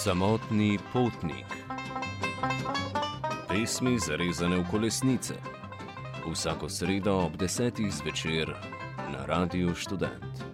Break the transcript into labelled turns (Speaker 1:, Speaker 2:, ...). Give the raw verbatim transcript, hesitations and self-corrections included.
Speaker 1: Samotni potnik. Pesmi zarezane v kolesnice. Vsako sredo ob desetih zvečer na Radiu Študent.